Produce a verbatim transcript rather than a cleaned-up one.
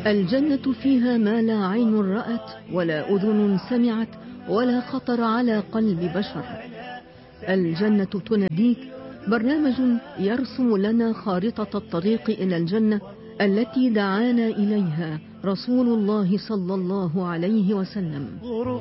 الجنة فيها ما لا عين رأت ولا أذن سمعت ولا خطر على قلب بشر. الجنة تناديك، برنامج يرسم لنا خارطة الطريق إلى الجنة التي دعانا إليها رسول الله صلى الله عليه وسلم.